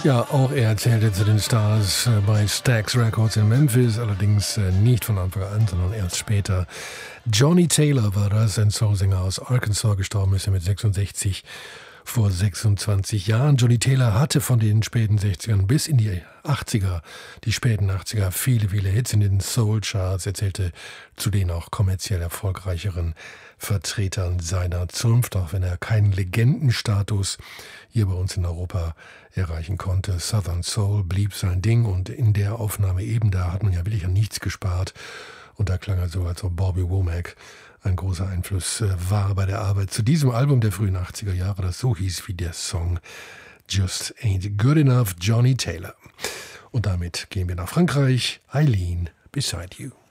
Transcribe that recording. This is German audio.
Ja, auch er zählte zu den Stars bei Stax Records in Memphis, allerdings nicht von Anfang an, sondern erst später. Johnny Taylor war das, ein Soulsänger aus Arkansas, gestorben ist er mit 66 vor 26 Jahren. Johnny Taylor hatte von den späten 60ern bis in die 80er, die späten 80er, viele Hits in den Soul-Charts. Er zählte zu den auch kommerziell erfolgreicheren Vertretern seiner Zunft, auch wenn er keinen Legendenstatus hier bei uns in Europa erreichen konnte. Southern Soul blieb sein Ding und in der Aufnahme eben da hat man ja wirklich an nichts gespart. Und da klang er so, als ob Bobby Womack ein großer Einfluss war bei der Arbeit zu diesem Album der frühen 80er Jahre, das so hieß wie der Song Just Ain't Good Enough, Johnny Taylor. Und damit gehen wir nach Frankreich. Eileen, Beside You.